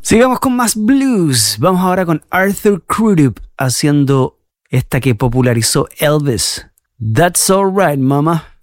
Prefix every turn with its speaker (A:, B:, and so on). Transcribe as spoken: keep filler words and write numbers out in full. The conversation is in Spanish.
A: Sigamos con más blues. Vamos ahora con Arthur Crudup haciendo esta que popularizó Elvis. That's Alright, Mama.